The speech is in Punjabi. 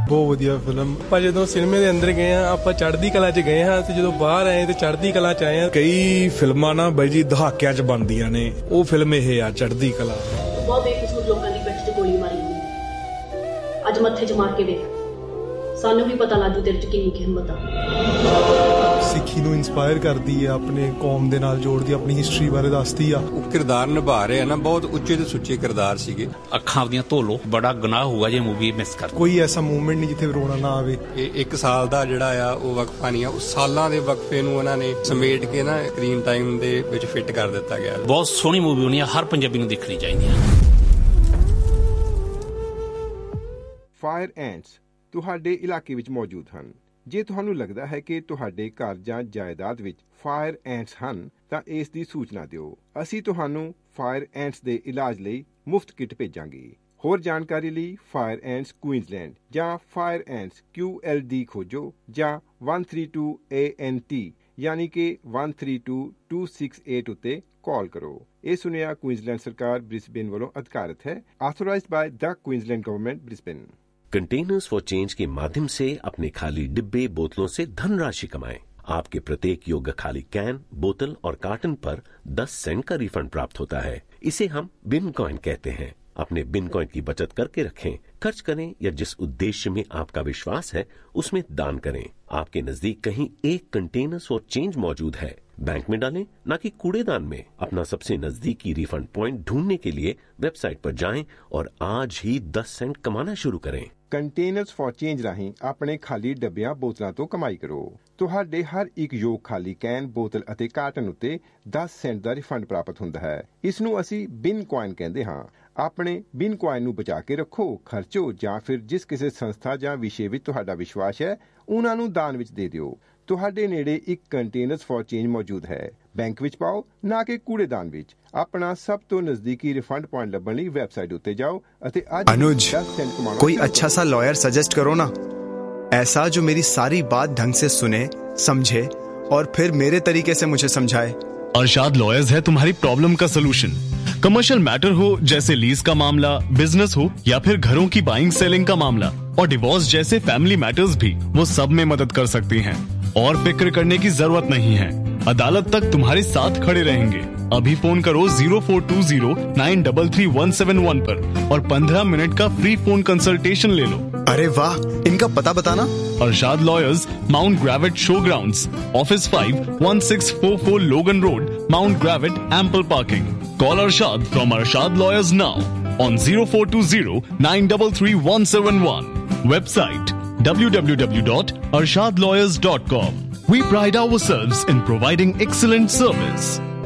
ਬਹੁਤ ਵਧੀਆ ਫਿਲਮ। ਆਪਾਂ ਜਦੋਂ ਸਿਨੇਮੇ ਦੇ ਅੰਦਰ ਗਏ ਆ, ਆਪਾਂ ਚੜ੍ਹਦੀ ਕਲਾ 'ਚ ਗਏ ਹਾਂ, ਤੇ ਜਦੋਂ ਬਾਹਰ ਆਏ ਤੇ ਚੜ੍ਹਦੀ ਕਲਾ 'ਚ ਆਏ ਆ। ਕਈ ਫਿਲਮਾਂ ਨਾ ਬਾਈ ਜੀ ਦਹਾਕਿਆਂ 'ਚ ਬਣਦੀਆਂ ਨੇ, ਉਹ ਫਿਲਮ ਇਹ ਆ ਚੜ੍ਹਦੀ ਕਲਾ। ਬਹੁਤ ਬੇਕਸੂਰ ਲੋਕਾਂ ਦੀ ਪਿੱਠ 'ਚ ਗੋਲੀ ਮਾਰੀ, ਅੱਜ ਮੱਥੇ 'ਚ ਮਾਰ ਕੇ ਵੇਖ, ਸਾਨੂੰ ਵੀ ਪਤਾ ਲੱਗੂ ਤੇਰੇ 'ਚ ਕਿੰਨੀ ਹਿੰਮਤ ਆ। ਸਿੱਖੀ ਨੂੰ ਇਨਸਪਾਇਰ ਕਰਦੀ ਆ, ਆਪਣੇ ਕੌਮ ਦੇ ਨਾਲ ਜੋੜਦੀ, ਆਪਣੀ ਹਿਸਟਰੀ ਬਾਰੇ ਦੱਸਦੀ ਆ। ਉਹ ਕਿਰਦਾਰ ਨਿਭਾ ਰਹੇ ਆ ਨਾ, ਬਹੁਤ ਉੱਚੇ ਤੇ ਸੁੱਚੇ ਕਿਰਦਾਰ ਸੀਗੇ। ਅੱਖਾਂ ਦੀਆਂ ਧੋ ਲੋ, ਬੜਾ ਗੁਨਾਹ ਹੋਊਗਾ ਜੇ ਮੂਵੀ ਮਿਸ ਕਰ। ਕੋਈ ਐਸਾ ਮੂਵਮੈਂਟ ਨਹੀਂ ਜਿੱਥੇ ਰੋਣਾ ਨਾ ਆਵੇ। ਇਹ 1 ਸਾਲ ਦਾ ਜਿਹੜਾ ਆ ਉਹ ਵਕਫਾ ਨਹੀਂ ਆ, ਉਹ ਸਾਲਾਂ ਦੇ ਵਕਫੇ ਨੂੰ ਉਹਨਾਂ ਨੇ ਸਮੇਟ ਕੇ ਨਾ ਸਕਰੀਨ ਟਾਈਮ ਦੇ ਵਿੱਚ ਫਿੱਟ ਕਰ ਦਿੱਤਾ ਗਿਆ। ਬਹੁਤ ਸੋਹਣੀ ਮੂਵੀ ਹੋਣੀ ਆ, ਹਰ ਪੰਜਾਬੀ ਨੂੰ ਦੇਖਣੀ ਚਾਹੀਦੀ ਹੈ। ਫਾਇਰ ਐਂਟਸ ਤੁਹਾਡੇ ਇਲਾਕੇ ਵਿੱਚ ਮੌਜੂਦ ਹਨ। ਜੇ ਤੁਹਾਨੂੰ ਲੱਗਦਾ ਹੈ ਕਿ ਤੁਹਾਡੇ ਘਰ ਜਾਂ ਜਾਇਦਾਦ ਵਿੱਚ ਫਾਇਰ ਐਂਟਸ ਹਨ ਤਾਂ ਇਸ ਦੀ ਸੂਚਨਾ ਦਿਓ। ਅਸੀਂ ਤੁਹਾਨੂੰ ਫਾਇਰ ਐਂਟਸ ਦੇ ਇਲਾਜ ਲਈ ਮੁਫਤ ਕਿੱਟ ਭੇਜਾਂਗੇ। ਹੋਰ ਜਾਣਕਾਰੀ ਲਈ ਫਾਇਰ ਐਂਟਸ ਕੁਈਨਜ਼ਲੈਂਡ ਜਾਂ ਫਾਇਰ ਐਂਟਸ QLD ਖੋਜੋ ਜਾਂ 132 ANT ਯਾਨੀ ਕਿ 132268 ਉੱਤੇ ਕਾਲ ਕਰੋ। ਇਹ ਸੁਨੇਹਾ ਕੁਈਨਜ਼ਲੈਂਡ ਸਰਕਾਰ ब्रिस्बेन ਵੱਲੋਂ ਅਧਿਕਾਰਤ है, authorised by the Queensland government Brisbane. Containers for change के माध्यम से अपने खाली डिब्बे बोतलों से धनराशि कमाएं। आपके प्रत्येक योग्य खाली कैन, बोतल और कार्टन पर 10 सेंट का रिफंड प्राप्त होता है। इसे हम बिन कॉइन कहते हैं। अपने बिन कॉइन की बचत करके रखें, खर्च करें या जिस उद्देश्य में आपका विश्वास है उसमें दान करें। आपके नजदीक कहीं एक कंटेनर्स फॉर चेंज मौजूद है, बैंक में डालें ना कि कूड़ेदान में। अपना सबसे नजदीकी रिफंड पॉइंट ढूंढने के लिए वेबसाइट पर जाएं और आज ही 10 सेंट कमाना शुरू करें। ਕੰਟੇਨਰਸ ਫॉर ਚੇਂਜ ਰਾਹੀਂ ਆਪਣੇ ਖਾਲੀ ਡੱਬਿਆਂ ਬੋਤਲਾਂ ਤੋਂ ਕਮਾਈ ਕਰੋ। ਤੁਹਾਡੇ ਹਰ ਇੱਕ ਯੋਗ ਖਾਲੀ ਕੈਨ, ਬੋਤਲ ਅਤੇ ਕਾਰਟਨ ਉੱਤੇ 10 ਸੈਂਟ ਦਾ ਰਿਫੰਡ ਪ੍ਰਾਪਤ ਹੁੰਦਾ ਹੈ। ਇਸ ਨੂੰ ਅਸੀਂ ਬਿਨ ਕੁਆਇਨ ਕਹਿੰਦੇ ਹਾਂ। ਆਪਣੇ ਬਿਨ ਕੁਆਇਨ ਨੂੰ ਬਚਾ ਕੇ ਰੱਖੋ, ਖਰਚੋ ਜਾਂ ਫਿਰ ਜਿਸ ਕਿਸੇ ਸੰਸਥਾ ਜਾਂ ਵਿਸ਼ੇ ਵਿੱਚ ਤੁਹਾਡਾ ਵਿਸ਼ਵਾਸ ਹੈ ਉਹਨਾਂ ਨੂੰ ਦਾਨ ਵਿੱਚ ਦੇ ਦਿਓ। ਤੁਹਾਡੇ ਨੇੜੇ ਇੱਕ ਕੰਟੇਨਰਸ ਫॉर ਚੇਂਜ ਮੌਜੂਦ ਹੈ। ਬੈਂਕ ਵਿੱਚ ਪਾਓ ਨਾ ਕਿ ਕੂੜੇਦਾਨ ਵਿੱਚ। अपना सब तो नजदीकी रिफंड पॉइंट लभण लई वेबसाइट उत्ते जाओ अते आज अनुज कोई अच्छा सा लॉयर सजेस्ट करो ना, ऐसा जो मेरी सारी बात ढंग से सुने, समझे और फिर मेरे तरीके से मुझे समझाए। अरशाद लॉयर्स है तुम्हारी प्रॉब्लम का सलूशन। कमर्शियल मैटर हो जैसे लीज का मामला, बिजनेस हो या फिर घरों की बाइंग सेलिंग का मामला और डिवोर्स जैसे फैमिली मैटर्स भी, वो सब में मदद कर सकती हैं। और फिक्र करने की जरूरत नहीं है, अदालत तक तुम्हारे साथ खड़े रहेंगे। अभी फोन करो 0420933171 पर और 15 मिनट का फ्री फोन कंसल्टेशन ले लो। अरे वाह, इनका पता बताना। Arshad lawyers, mount ग्रेविट show grounds, office 5, 1644 लोगन road, mount ग्रेविट, ample parking. Call Arshad from Arshad Lawyers now on 0420933171. Website www.arshadlawyers.com. We pride ourselves in providing excellent service.